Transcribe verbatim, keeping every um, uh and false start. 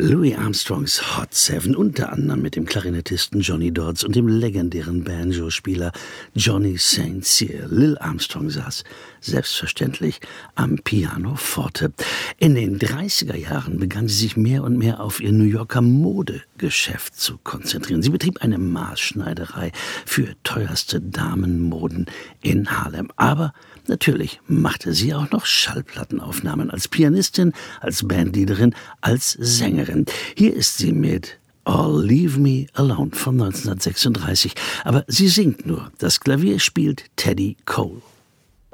Louis Armstrongs Hot Seven, unter anderem mit dem Klarinettisten Johnny Dodds und dem legendären Banjo-Spieler Johnny Saint Cyr. Lil Armstrong saß selbstverständlich am Pianoforte. In den dreißiger Jahren begann sie sich mehr und mehr auf ihr New Yorker Modegeschäft zu konzentrieren. Sie betrieb eine Maßschneiderei für teuerste Damenmoden in Harlem. Aber natürlich machte sie auch noch Schallplattenaufnahmen als Pianistin, als Bandleaderin, als Sängerin. Hier ist sie mit All Leave Me Alone von neunzehnhundertsechsunddreißig. Aber sie singt nur. Das Klavier spielt Teddy Cole.